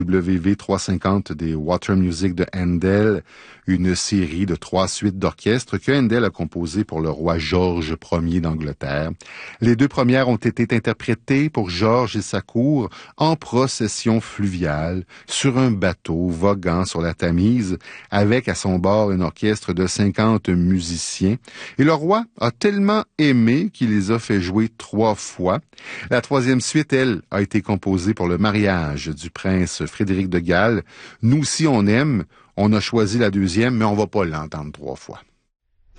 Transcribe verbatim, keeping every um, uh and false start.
W V trois cent cinquante des Water Music de Handel, une série de trois suites d'orchestre que Handel a composées pour le roi George Ier d'Angleterre. Les deux premières ont été interprétées pour George et sa cour en procession fluviale sur un bateau voguant sur la Tamise avec à son bord un orchestre de cinquante musiciens. Et le roi a tellement aimé qu'il les a fait jouer trois fois. La troisième suite, elle, a été composée pour le mariage du prince Frédéric de Galles. Nous aussi, on aime. On a choisi la deuxième, mais on va pas l'entendre trois fois.